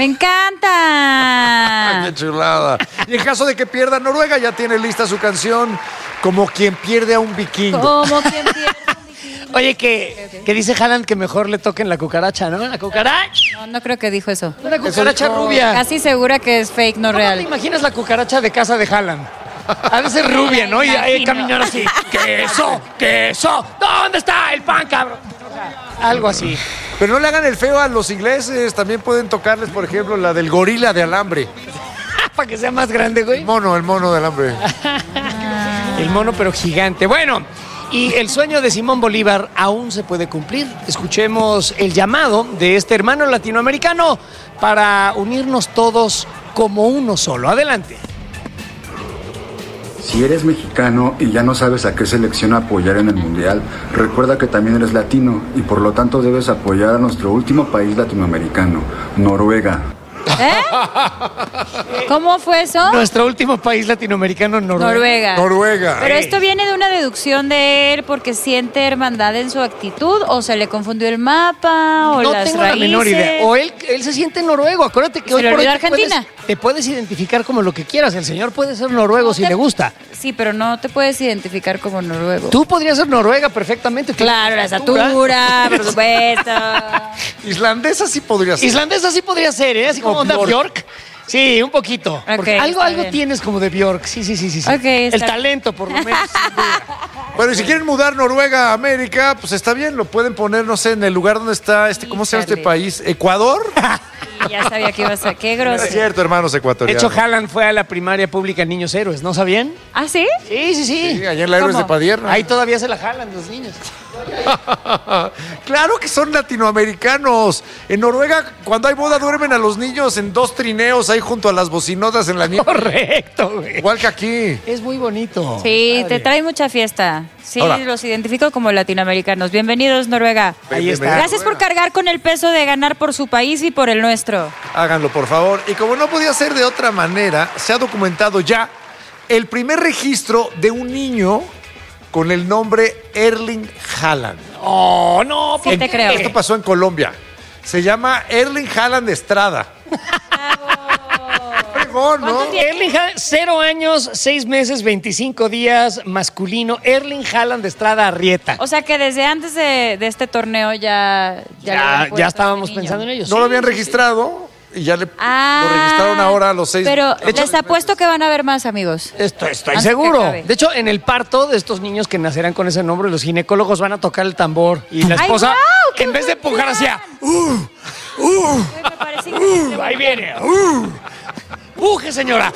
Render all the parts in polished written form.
¡Me encanta! ¡Qué chulada! Y en caso de que pierda Noruega, ya tiene lista su canción Como quien pierde a un vikingo. Como quien pierde un vikingo. Oye, que dice Haaland que mejor le toquen la cucaracha, ¿no? ¿La cucaracha? No creo que dijo eso. Una cucaracha rubia. Casi segura que es fake, no ¿Cómo real. te imaginas la cucaracha de casa de Haaland? Ha de ser rubia, ¿no? Y ahí caminar así. ¡Queso! ¡Queso! ¿Dónde está el pan, cabrón? O sea, algo así. Pero no le hagan el feo a los ingleses. También pueden tocarles, por ejemplo, la del gorila de alambre. Para que sea más grande, güey. El mono de alambre. El mono, pero gigante. Bueno, y el sueño de Simón Bolívar aún se puede cumplir. Escuchemos el llamado de este hermano latinoamericano para unirnos todos como uno solo. Adelante. Si eres mexicano y ya no sabes a qué selección apoyar en el Mundial, recuerda que también eres latino y por lo tanto debes apoyar a nuestro último país latinoamericano, Noruega. ¿Cómo fue eso? Nuestro último país latinoamericano, Noruega. Noruega. Pero esto viene de una deducción de él porque siente hermandad en su actitud, o se le confundió el mapa, o No las tengo raíces. la menor idea. O él se siente noruego. Acuérdate que Se hoy le por hoy olvidó Argentina. te puedes identificar como lo que quieras. El señor puede ser noruego si le gusta. Sí, pero no te puedes identificar como noruego. Tú podrías ser noruega perfectamente. Claro, la estatura, por supuesto. Islandesa sí podría ser. Islandesa sí podría ser, ¿eh? Así como onda Bjork. Sí, un poquito. Porque algo bien. tienes como de Bjork. Sí. Ok, el está talento, por lo menos. Bueno, y si quieren mudar Noruega a América, pues está bien, lo pueden poner, no sé, en el lugar donde está, ¿cómo se llama este país? ¿Ecuador? Y ya sabía que iba a ser. Qué No es grosero. cierto, hermanos De ecuatorianos. hecho, Haaland fue a la primaria pública Niños Héroes, ¿no sabían? ¿Ah, sí? Sí. Sí, allá en la Héroes ¿Cómo? de Padierna. Ahí todavía se la jalan los niños. Claro que son latinoamericanos. En Noruega, cuando hay boda, duermen a los niños en 2 trineos ahí junto a las bocinotas en la nieve. Correcto, güey. Igual que aquí. Es muy bonito. Sí, Padre. te trae mucha fiesta. Sí, Ahora. los identifico como latinoamericanos. Bienvenidos, Noruega. Ahí está. Gracias por cargar con el peso de ganar por su país y por el nuestro. Háganlo, por favor. Y como no podía ser de otra manera, se ha documentado ya el primer registro de un niño con el nombre Erling Haaland. Oh, no. Sí, te creo. Esto pasó en Colombia. Se llama Erling Haaland Estrada. Fregón, ¿no? Erling Haaland, 0 años, 6 meses, 25 días, masculino. Erling Haaland de Estrada Arrieta. O sea que desde antes de este torneo ya Ya estábamos pensando en ellos. No lo habían registrado y ya lo registraron ahora a los 6. Pero De hecho, les apuesto que van a haber más, amigos. Estoy Antes que seguro. acabe. De hecho, en el parto de estos niños que nacerán con ese nombre, los ginecólogos van a tocar el tambor y la ¡Ay, esposa, guau! ¡Qué en vez de buen empujar plan! hacia, Me parece increíble. ahí viene, ¡puje, señora!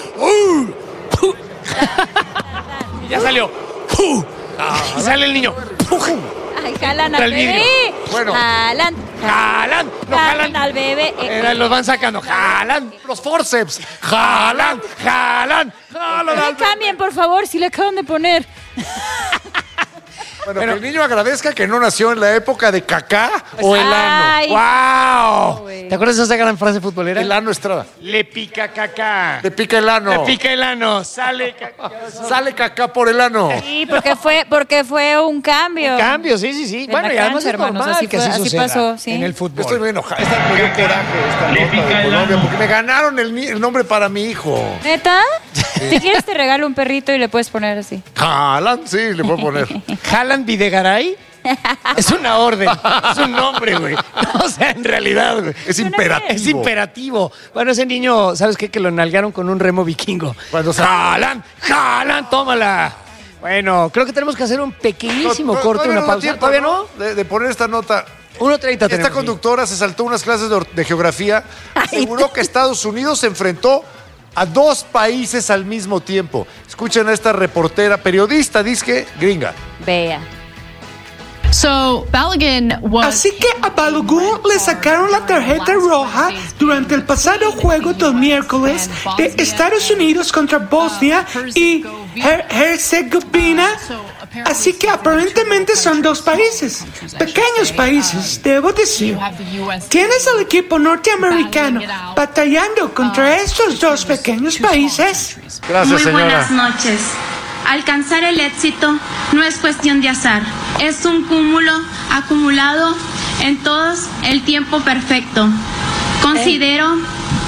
Y ya salió. Y sale el niño. ¡Puje! Ay, jalan Contra al el vidrio. bebé. Bueno. Jalan. ¡Jalan! ¡No Jalan jalan! al bebé. Los van sacando. ¡Jalan! los forceps. ¡Jalan! ¡Jalan! No cambien, por favor, si le acaban de poner. Bueno, que el niño agradezca que no nació en la época de Kaká o el ano. Ay, ¡Wow! güey. ¿Te acuerdas de esa gran frase futbolera? El ano Estrada. Le pica caca. Le pica el ano. Le pica el ano. Sale caca. Sale Kaká por el ano. Sí, porque fue un cambio. Cambio, sí. En Bueno, la y además cancha, es normal hermanos, así que fue, así así suceda pasó, sí. en el Yo fútbol. estoy muy enojado. Me dio coraje esta nota de Colombia porque me ganaron el nombre para mi hijo. ¿Neta? Si quieres te regalo un perrito y le puedes poner así. Haaland, sí, le puedo poner. Haaland Videgaray es una orden, es un nombre, güey. O sea, en realidad, güey. Es imperativo. Es imperativo. Bueno, ese niño, ¿sabes qué? Que lo nalgaron con un remo vikingo. Cuando se- Haaland, tómala. Bueno, creo que tenemos que hacer un pequeñísimo corte, Todavía una no da pausa. tiempo, ¿Todavía no? De poner esta nota. 1:30 Esta tenemos. conductora se saltó unas clases de geografía. Aseguró que Estados Unidos se enfrentó a 2 países al mismo tiempo. Escuchen a esta reportera, periodista, disque gringa. Vea. So Balogun was. Así que a Balogun le sacaron la tarjeta roja durante el pasado juego del miércoles de Estados Unidos contra Bosnia y Herzegovina. Así que aparentemente son 2 países, pequeños países, debo decir. ¿Tienes al equipo norteamericano batallando contra estos 2 pequeños países? Gracias, Muy señora. buenas noches. Alcanzar el éxito no es cuestión de azar, es un cúmulo acumulado en todos el tiempo perfecto. Considero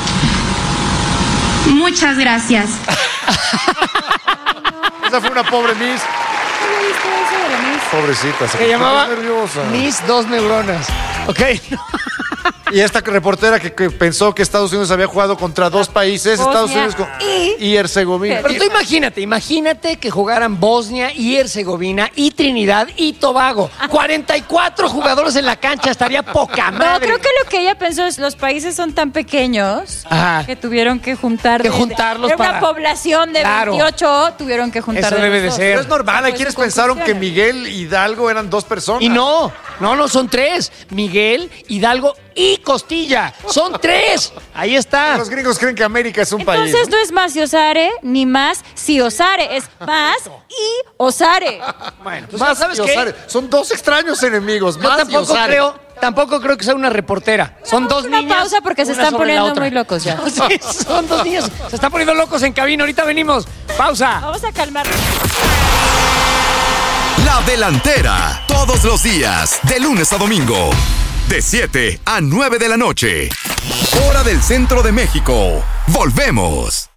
Muchas gracias. Esa fue una pobre Miss. Pobrecita, Se llamaba nerviosa. Miss 2 neuronas. Ok. Y esta reportera que pensó que Estados Unidos había jugado contra dos países, Bosnia Estados Unidos y Herzegovina. Pero tú imagínate que jugaran Bosnia y Herzegovina y Trinidad y Tobago. 44 jugadores en la cancha, estaría poca No, madre. creo que lo que ella pensó es los países son tan pequeños Ajá. que tuvieron que juntar. Que juntarlos Era para- una población de Claro. 28, tuvieron que juntar. Eso debe de los dos. ser. Pero es normal, hay Pues quienes su pensaron que conclusión. Miguel y Hidalgo eran dos personas. Y no, son 3. Miguel, Hidalgo y Costilla. Son 3. Ahí está. Los gringos creen que América es un Entonces país. no es más Osare ni más si Osare, es más y Osare. Bueno, Pues más, ¿sabes y qué? Osare. Son dos extraños enemigos. Yo Más y tampoco Osare. creo que sea una reportera. Son dos una niñas. pausa porque se una están sobre la poniendo otra. muy locos ya. Sí, son dos niños. Se están poniendo locos en cabina. Ahorita venimos. Pausa. Vamos a calmarnos. La Delantera. Todos los días, de lunes a domingo. De 7 a 9 de la noche. Hora del centro de México. Volvemos.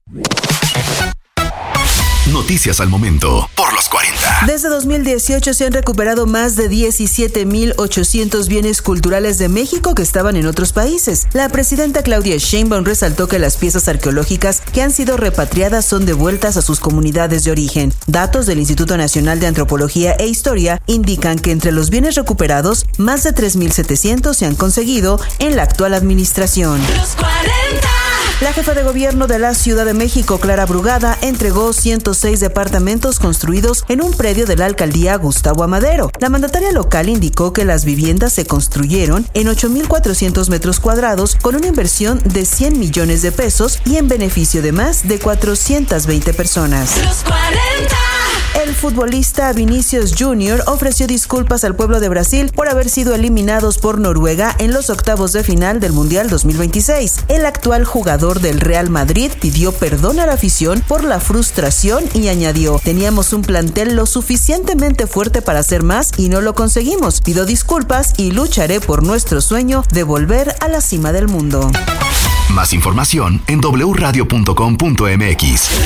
Noticias al momento por los 40. Desde 2018 se han recuperado más de 17,800 bienes culturales de México que estaban en otros países. La presidenta Claudia Sheinbaum resaltó que las piezas arqueológicas que han sido repatriadas son devueltas a sus comunidades de origen. Datos del Instituto Nacional de Antropología e Historia indican que entre los bienes recuperados, más de 3,700 se han conseguido en la actual administración. La jefa de gobierno de la Ciudad de México, Clara Brugada, entregó 106 departamentos construidos en un predio de la alcaldía Gustavo Amadero. La mandataria local indicó que las viviendas se construyeron en 8,400 metros cuadrados con una inversión de 100 millones de pesos y en beneficio de más de 420 personas. El futbolista Vinicius Jr. ofreció disculpas al pueblo de Brasil por haber sido eliminados por Noruega en los octavos de final del Mundial 2026. El actual jugador del Real Madrid pidió perdón a la afición por la frustración y añadió: teníamos un plantel lo suficientemente fuerte para hacer más y no lo conseguimos. Pido disculpas y lucharé por nuestro sueño de volver a la cima del mundo. Más información en wradio.com.mx.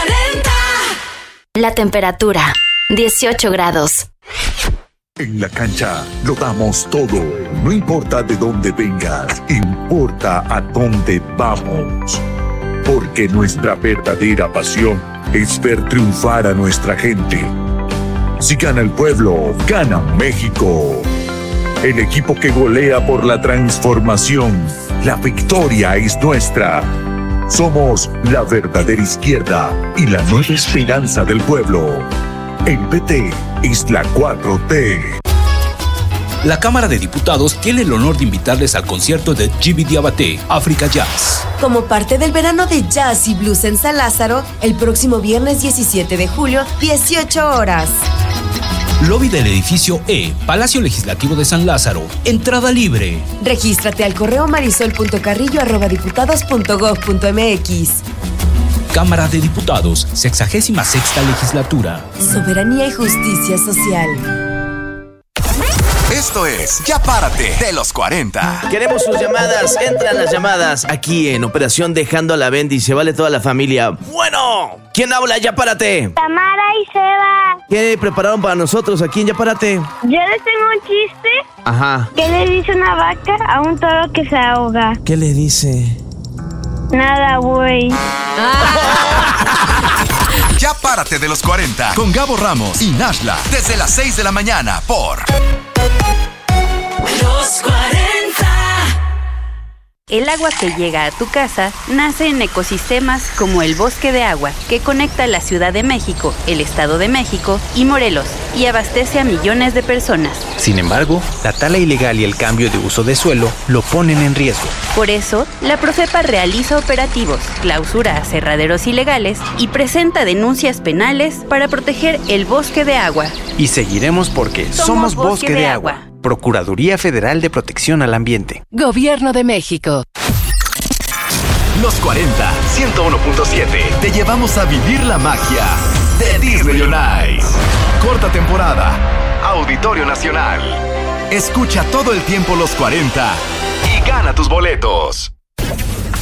La temperatura, 18 grados. En la cancha lo damos todo. No importa de dónde vengas, importa a dónde vamos. Porque nuestra verdadera pasión es ver triunfar a nuestra gente. Si gana el pueblo, gana México. El equipo que golea por la transformación. La victoria es nuestra. Somos la verdadera izquierda y la nueva esperanza del pueblo. El PT es la 4T. La Cámara de Diputados tiene el honor de invitarles al concierto de Jimmy Diabaté, Africa Jazz. Como parte del verano de jazz y blues en San Lázaro, el próximo viernes 17 de julio, 18 horas. Lobby del edificio E, Palacio Legislativo de San Lázaro. Entrada libre. Regístrate al correo marisol.carrillo@diputados.gov.mx. Cámara de Diputados, 66ª Legislatura. Soberanía y justicia social. Esto es Ya Párate de los 40. Queremos sus llamadas, entran las llamadas aquí en Operación Dejando a la Bendy, se vale toda la familia. Bueno, ¿quién habla? Ya Párate. Tamara y Seba. ¿Qué prepararon para nosotros aquí en Ya Párate? Yo les tengo un chiste. Ajá. ¿Qué le dice una vaca a un toro que se ahoga? ¿Qué le dice? Nada, güey. Ya Párate de los 40 con Gabo Ramos y Nashla desde las 6 de la mañana por Los 40. El agua que llega a tu casa nace en ecosistemas como el Bosque de Agua, que conecta la Ciudad de México, el Estado de México y Morelos, y abastece a millones de personas. Sin embargo, la tala ilegal y el cambio de uso de suelo lo ponen en riesgo. Por eso, la Profepa realiza operativos, clausura aserraderos ilegales y presenta denuncias penales para proteger el Bosque de Agua. Y seguiremos porque somos Bosque de Agua. Procuraduría Federal de Protección al Ambiente. Gobierno de México. Los 40, 101.7. Te llevamos a vivir la magia de Disney on Ice. Corta temporada. Auditorio Nacional. Escucha todo el tiempo Los 40 y gana tus boletos.